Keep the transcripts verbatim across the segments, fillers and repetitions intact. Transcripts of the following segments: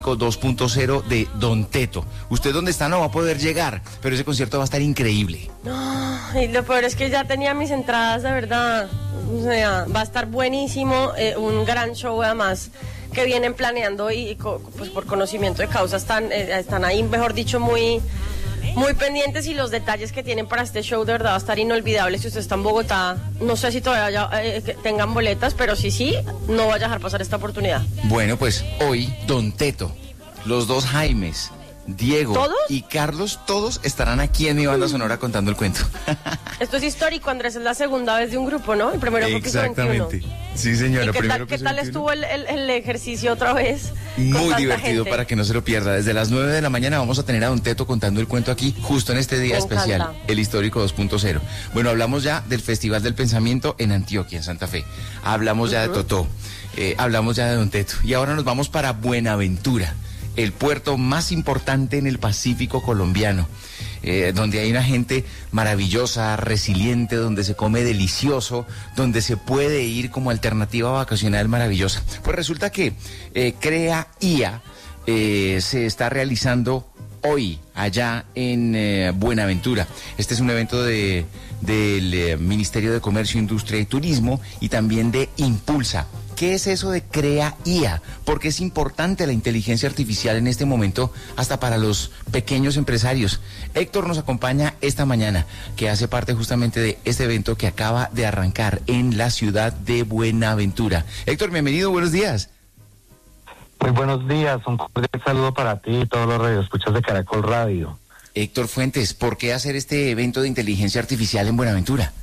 dos punto cero de Don Teto. Usted donde está no va a poder llegar, pero ese concierto va a estar increíble. No, y lo peor es que ya tenía mis entradas, de verdad. O sea, va a estar buenísimo, eh, un gran show además que vienen planeando y pues por conocimiento de causa están, eh, están ahí, mejor dicho, muy... Muy pendientes, y los detalles que tienen para este show de verdad va a estar inolvidable. Si usted está en Bogotá, no sé si todavía eh, tengan boletas, pero si sí, no vaya a dejar pasar esta oportunidad. Bueno, pues hoy Don Teto, los dos Jaimes, Diego ¿Todos? y Carlos, todos estarán aquí en mi banda sonora contando el cuento. Esto es histórico, Andrés, es la segunda vez de un grupo, ¿no? El primero fue Piso veintiuno. Sí, señora. ¿Y qué primero tal, qué tal estuvo el, el, el ejercicio otra vez? Muy divertido, gente? Para que no se lo pierda. Desde las nueve de la mañana vamos a tener a Don Teto contando el cuento aquí, justo en este día Me especial, encanta. el histórico dos punto cero. Bueno, hablamos ya del Festival del Pensamiento en Antioquia, en Santa Fe. Hablamos ya uh-huh. de Totó, eh, hablamos ya de Don Teto. Y ahora nos vamos para Buenaventura, el puerto más importante en el Pacífico colombiano, eh, donde hay una gente maravillosa, resiliente, donde se come delicioso, donde se puede ir como alternativa vacacional maravillosa. Pues resulta que eh, Crea I A eh, se está realizando hoy allá en eh, Buenaventura. Este es un evento de, del eh, Ministerio de Comercio, Industria y Turismo y también de Impulsa. ¿Qué es eso de Crea I A? Porque es importante la inteligencia artificial en este momento, hasta para los pequeños empresarios. Héctor nos acompaña esta mañana, que hace parte justamente de este evento que acaba de arrancar en la ciudad de Buenaventura. Héctor, bienvenido, buenos días. Muy buenos días, un cordial saludo para ti y todos los radioescuchas de Caracol Radio. Héctor Fuentes, ¿por qué hacer este evento de inteligencia artificial en Buenaventura?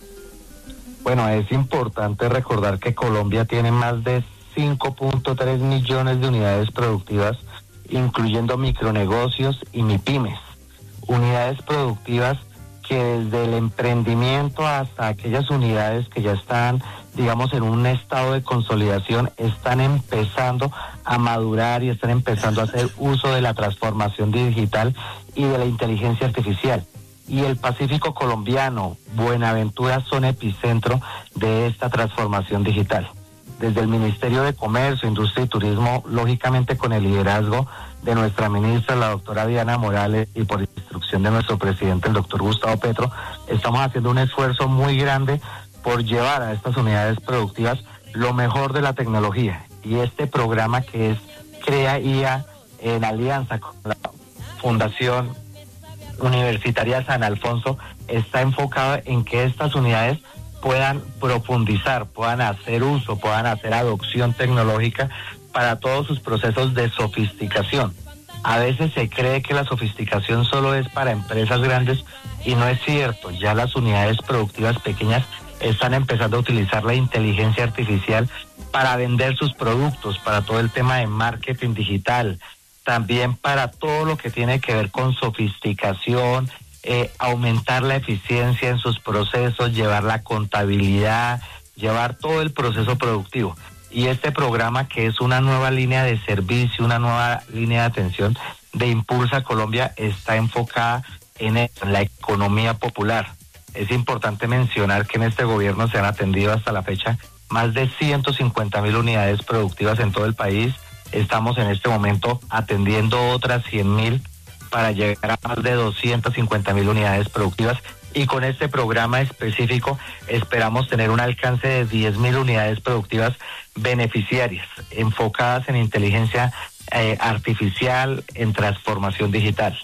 Bueno, es importante recordar que Colombia tiene más de cinco punto tres millones de unidades productivas, incluyendo micronegocios y MIPYMES. Unidades productivas que desde el emprendimiento hasta aquellas unidades que ya están, digamos, en un estado de consolidación, están empezando a madurar y están empezando a hacer uso de la transformación digital y de la inteligencia artificial. Y el Pacífico colombiano, Buenaventura, son epicentro de esta transformación digital. Desde el Ministerio de Comercio, Industria y Turismo, lógicamente con el liderazgo de nuestra ministra, la doctora Diana Morales, y por instrucción de nuestro presidente, el doctor Gustavo Petro, estamos haciendo un esfuerzo muy grande por llevar a estas unidades productivas lo mejor de la tecnología. Y este programa, que es Crea I A, en alianza con la Fundación Universitaria San Alfonso, está enfocado en que estas unidades puedan profundizar, puedan hacer uso, puedan hacer adopción tecnológica para todos sus procesos de sofisticación. A veces se cree que la sofisticación solo es para empresas grandes y no es cierto. Ya las unidades productivas pequeñas están empezando a utilizar la inteligencia artificial para vender sus productos, para todo el tema de marketing digital, también para todo lo que tiene que ver con sofisticación, eh, aumentar la eficiencia en sus procesos, llevar la contabilidad, llevar todo el proceso productivo. Y este programa, que es una nueva línea de servicio, una nueva línea de atención de Impulsa Colombia, está enfocada en, esto, en la economía popular. Es importante mencionar que en este gobierno se han atendido hasta la fecha más de ciento cincuenta mil unidades productivas en todo el país. Estamos en este momento atendiendo otras cien mil para llegar a más de doscientas cincuenta mil unidades productivas, y con este programa específico esperamos tener un alcance de diez mil unidades productivas beneficiarias, enfocadas en inteligencia eh, artificial, en transformación digital.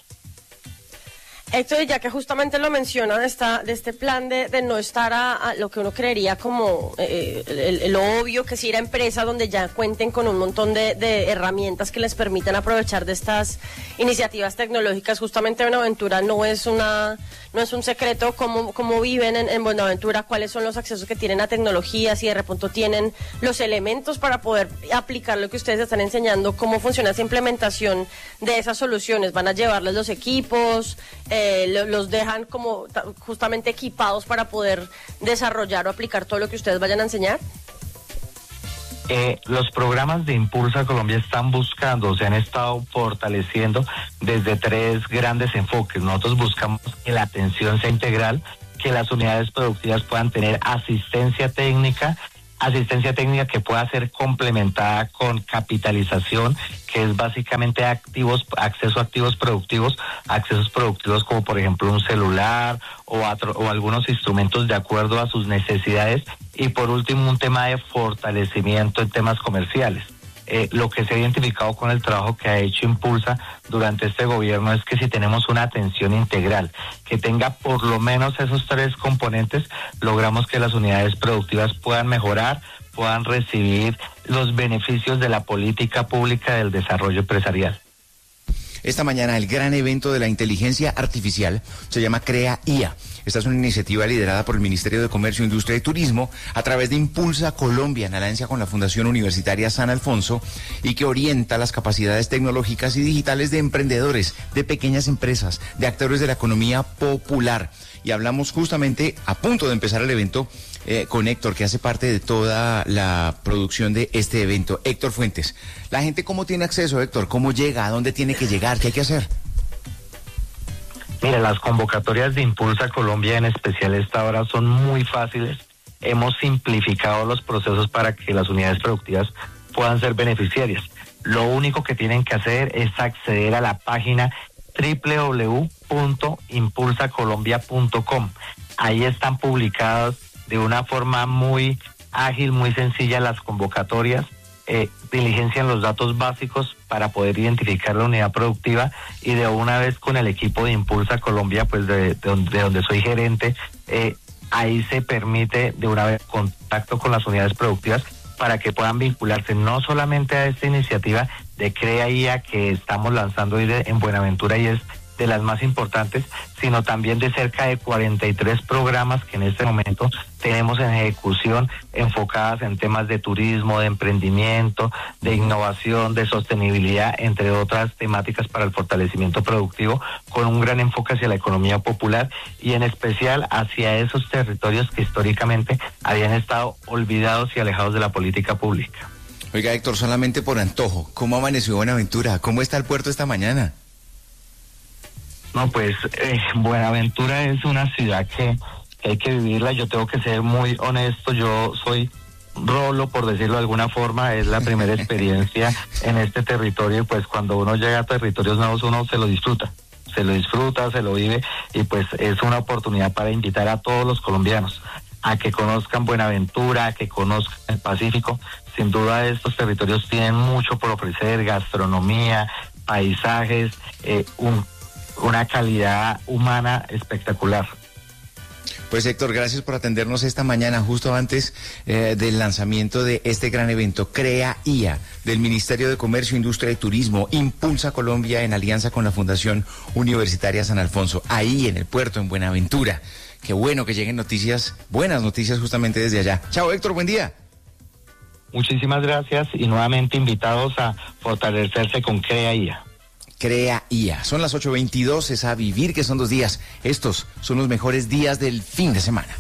Héctor, ya que justamente lo menciona de, esta, de este plan de, de no estar a, a lo que uno creería como eh, el, el, lo obvio, que es ir a empresas donde ya cuenten con un montón de, de herramientas que les permitan aprovechar de estas iniciativas tecnológicas. Justamente Buenaventura no es una no es un secreto cómo, cómo viven en, en Buenaventura, cuáles son los accesos que tienen a tecnologías, y de repente tienen los elementos para poder aplicar lo que ustedes están enseñando, cómo funciona esa implementación de esas soluciones. Van a llevarles los equipos, eh, los dejan como justamente equipados para poder desarrollar o aplicar todo lo que ustedes vayan a enseñar. Eh, los programas de Impulsa Colombia están buscando, se han estado fortaleciendo desde tres grandes enfoques. Nosotros buscamos que la atención sea integral, que las unidades productivas puedan tener asistencia técnica asistencia técnica que pueda ser complementada con capitalización, que es básicamente activos, acceso a activos productivos, accesos productivos como por ejemplo un celular o, atro, o algunos instrumentos de acuerdo a sus necesidades, y por último un tema de fortalecimiento en temas comerciales. Eh, lo que se ha identificado con el trabajo que ha hecho Impulsa durante este gobierno es que si tenemos una atención integral que tenga por lo menos esos tres componentes, logramos que las unidades productivas puedan mejorar, puedan recibir los beneficios de la política pública del desarrollo empresarial. Esta mañana el gran evento de la inteligencia artificial se llama Crea I A. Esta es una iniciativa liderada por el Ministerio de Comercio, Industria y Turismo a través de Impulsa Colombia en alianza con la Fundación Universitaria San Alfonso, y que orienta las capacidades tecnológicas y digitales de emprendedores, de pequeñas empresas, de actores de la economía popular. Y hablamos justamente a punto de empezar el evento eh, con Héctor, que hace parte de toda la producción de este evento. Héctor Fuentes, ¿la gente cómo tiene acceso, Héctor? ¿Cómo llega? ¿A dónde tiene que llegar? ¿Qué hay que hacer? Mira, las convocatorias de Impulsa Colombia, en especial esta hora, son muy fáciles. Hemos simplificado los procesos para que las unidades productivas puedan ser beneficiarias. Lo único que tienen que hacer es acceder a la página doble u doble u doble u punto impulsa colombia punto com. Ahí están publicadas de una forma muy ágil, muy sencilla las convocatorias. Eh, diligencian los datos básicos para poder identificar la unidad productiva, y de una vez con el equipo de Impulsa Colombia, pues de, de, donde, de donde soy gerente, eh, ahí se permite de una vez contacto con las unidades productivas para que puedan vincularse no solamente a esta iniciativa de Crea I A que estamos lanzando hoy de, en Buenaventura, y es de las más importantes, sino también de cerca de cuarenta y tres programas que en este momento tenemos en ejecución, enfocadas en temas de turismo, de emprendimiento, de innovación, de sostenibilidad, entre otras temáticas para el fortalecimiento productivo, con un gran enfoque hacia la economía popular y en especial hacia esos territorios que históricamente habían estado olvidados y alejados de la política pública. Oiga, Héctor, solamente por antojo, ¿cómo amaneció Buenaventura? ¿Cómo está el puerto esta mañana? No, pues eh, Buenaventura es una ciudad que, que hay que vivirla. Yo tengo que ser muy honesto, yo soy rolo, por decirlo de alguna forma, es la primera experiencia en este territorio, y pues cuando uno llega a territorios nuevos uno se lo disfruta, se lo disfruta, se lo vive, y pues es una oportunidad para invitar a todos los colombianos a que conozcan Buenaventura, a que conozcan el Pacífico. Sin duda estos territorios tienen mucho por ofrecer: gastronomía, paisajes, eh, un una calidad humana espectacular. Pues Héctor, gracias por atendernos esta mañana, justo antes eh, del lanzamiento de este gran evento, Crea I A, del Ministerio de Comercio, Industria y Turismo, Impulsa Colombia en alianza con la Fundación Universitaria San Alfonso, ahí en el puerto, en Buenaventura. Qué bueno que lleguen noticias, buenas noticias justamente desde allá. Chao Héctor, buen día. Muchísimas gracias, y nuevamente invitados a fortalecerse con Crea I A. Crea I A. Son las ocho veintidós, es a vivir que son dos días. Estos son los mejores días del fin de semana.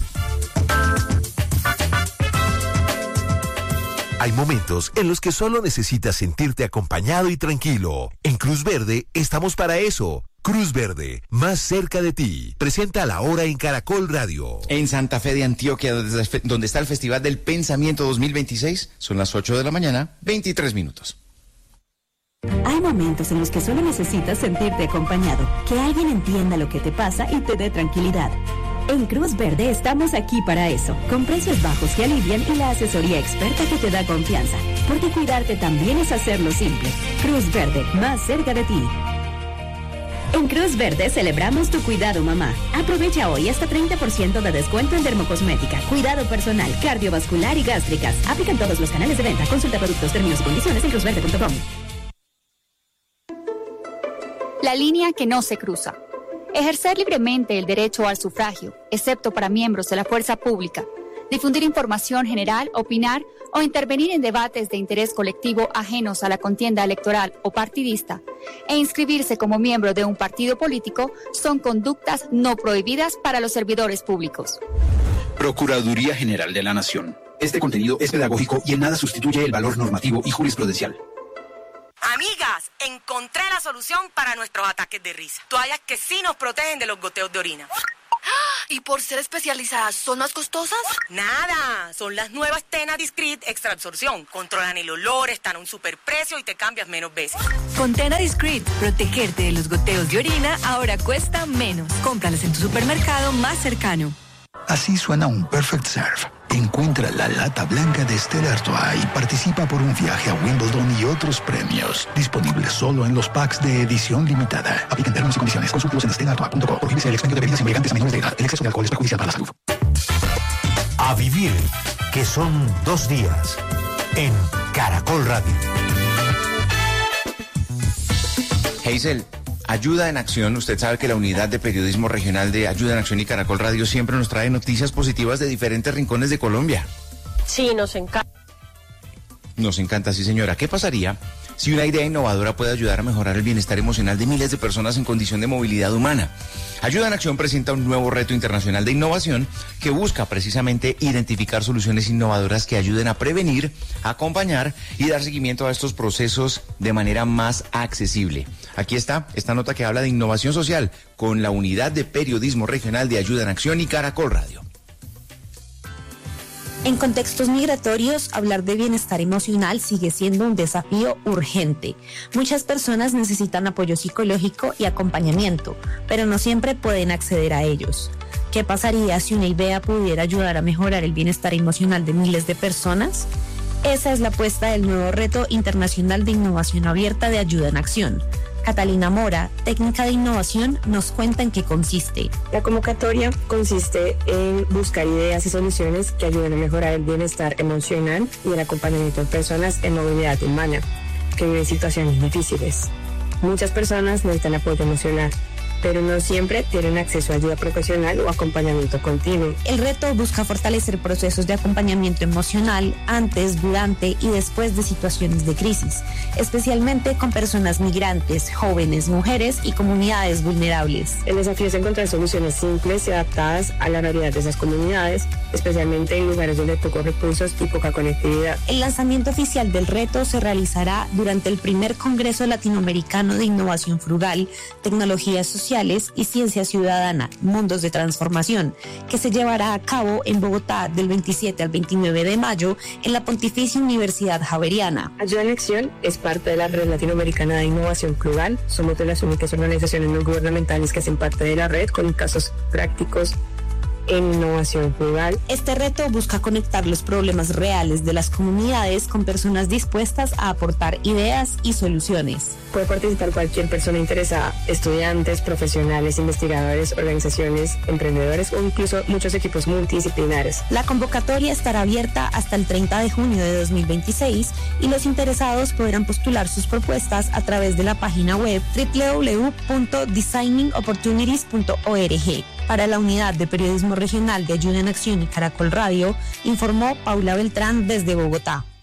Hay momentos en los que solo necesitas sentirte acompañado y tranquilo. En Cruz Verde estamos para eso. Cruz Verde, más cerca de ti. Presenta La Hora en Caracol Radio. En Santa Fe de Antioquia, donde está el Festival del Pensamiento dos mil veintiséis, son las ocho de la mañana, veintitrés minutos. Hay momentos en los que solo necesitas sentirte acompañado, que alguien entienda lo que te pasa y te dé tranquilidad. En Cruz Verde estamos aquí para eso, con precios bajos que alivian y la asesoría experta que te da confianza, porque cuidarte también es hacerlo simple. Cruz Verde, más cerca de ti. En Cruz Verde celebramos tu cuidado, mamá. Aprovecha hoy hasta treinta por ciento de descuento en dermocosmética, cuidado personal, cardiovascular y gástricas. Aplican todos los canales de venta. Consulta productos, términos y condiciones en cruz verde punto com. La línea que no se cruza. Ejercer libremente el derecho al sufragio, excepto para miembros de la fuerza pública. Difundir información general, opinar o intervenir en debates de interés colectivo ajenos a la contienda electoral o partidista, e inscribirse como miembro de un partido político son conductas no prohibidas para los servidores públicos. Procuraduría General de la Nación. Este contenido es pedagógico y en nada sustituye el valor normativo y jurisprudencial. Amigas, encontré la solución para nuestros ataques de risa. Toallas que sí nos protegen de los goteos de orina. ¿Y por ser especializadas son más costosas? Nada, son las nuevas Tena Discreet Extra Absorción. Controlan el olor, están a un superprecio y te cambias menos veces. Con Tena Discreet, protegerte de los goteos de orina ahora cuesta menos. Cómpralas en tu supermercado más cercano. Así suena un Perfect Serve. Encuentra la lata blanca de Stella Artois y participa por un viaje a Wimbledon y otros premios. Disponible solo en los packs de edición limitada. Aplican términos y condiciones. Consúltalos en stella artois punto com. Prohíbese el expendio de bebidas embriagantes a menores de edad. El exceso de alcohol es perjudicial para la salud. A vivir, que son dos días. En Caracol Radio. Hazel, Ayuda en Acción, usted sabe que la unidad de periodismo regional de Ayuda en Acción y Caracol Radio siempre nos trae noticias positivas de diferentes rincones de Colombia. Sí, nos encanta. Nos encanta, sí señora. ¿Qué pasaría si una idea innovadora puede ayudar a mejorar el bienestar emocional de miles de personas en condición de movilidad humana? Ayuda en Acción presenta un nuevo reto internacional de innovación que busca precisamente identificar soluciones innovadoras que ayuden a prevenir, acompañar y dar seguimiento a estos procesos de manera más accesible. Aquí está esta nota que habla de innovación social con la unidad de periodismo regional de Ayuda en Acción y Caracol Radio. En contextos migratorios, hablar de bienestar emocional sigue siendo un desafío urgente. Muchas personas necesitan apoyo psicológico y acompañamiento, pero no siempre pueden acceder a ellos. ¿Qué pasaría si una idea pudiera ayudar a mejorar el bienestar emocional de miles de personas? Esa es la apuesta del nuevo reto internacional de innovación abierta de Ayuda en Acción. Catalina Mora, técnica de innovación, nos cuenta en qué consiste. La convocatoria consiste en buscar ideas y soluciones que ayuden a mejorar el bienestar emocional y el acompañamiento de personas en movilidad humana que viven situaciones difíciles. Muchas personas necesitan apoyo emocional, pero no siempre tienen acceso a ayuda profesional o acompañamiento continuo. El reto busca fortalecer procesos de acompañamiento emocional antes, durante y después de situaciones de crisis, especialmente con personas migrantes, jóvenes, mujeres y comunidades vulnerables. El desafío es encontrar soluciones simples y adaptadas a la realidad de esas comunidades, especialmente en lugares donde hay pocos recursos y poca conectividad. El lanzamiento oficial del reto se realizará durante el primer Congreso Latinoamericano de Innovación Frugal, Tecnologías Sociales y Ciencia Ciudadana, Mundos de Transformación, que se llevará a cabo en Bogotá del veintisiete al veintinueve de mayo en la Pontificia Universidad Javeriana. Ayuda en Acción es parte de la Red Latinoamericana de Innovación Frugal. Somos de las únicas organizaciones no gubernamentales que hacen parte de la red con casos prácticos en innovación frugal. Este reto busca conectar los problemas reales de las comunidades con personas dispuestas a aportar ideas y soluciones. Puede participar cualquier persona interesada, estudiantes, profesionales, investigadores, organizaciones, emprendedores o incluso muchos equipos multidisciplinares. La convocatoria estará abierta hasta el treinta de junio de dos mil veintiséis y los interesados podrán postular sus propuestas a través de la página web doble u doble u doble u punto designing opportunities punto org. Para la unidad de periodismo regional de Ayuda en Acción y Caracol Radio, informó Paula Beltrán desde Bogotá.